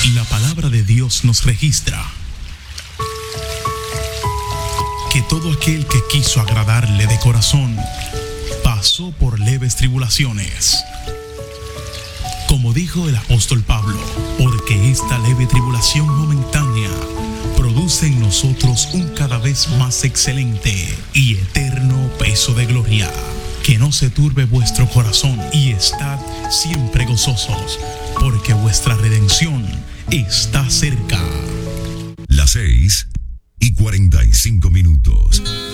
La palabra de Dios nos registra que todo aquel que quiso agradarle de corazón pasó por leves tribulaciones. Como dijo el apóstol Pablo, porque esta leve tribulación momentánea produce en nosotros un cada vez más excelente y eterno peso de gloria. Que no se turbe vuestro corazón y estad siempre gozosos, porque vuestra redención está cerca. Las 6:45.